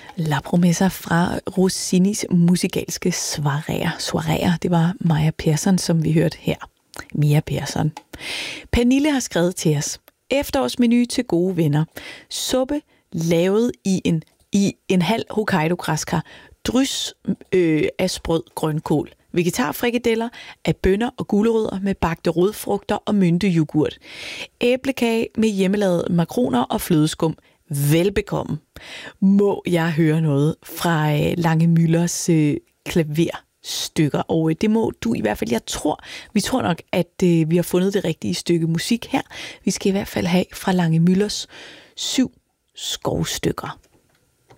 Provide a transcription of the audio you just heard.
La Promessa fra Rossinis musikalske soireer. Det var Maja Persson, som vi hørte her. Mia Persson. Pernille har skrevet til os. Efterårsmenu til gode venner. Suppe lavet i en halv Hokkaido-græskar. Drys af sprød grønkål. Vegetarfrikadeller af bønner og gulerødder med bagte rødfrugter og mynteyoghurt. Æblekage med hjemmelavede makroner og flødeskum. Velbekomme. Må jeg høre noget fra Lange Müllers klaverstykker, og det må du i hvert fald. Vi tror nok, at vi har fundet det rigtige stykke musik her. Vi skal i hvert fald have fra Lange Müllers 7 skovstykker.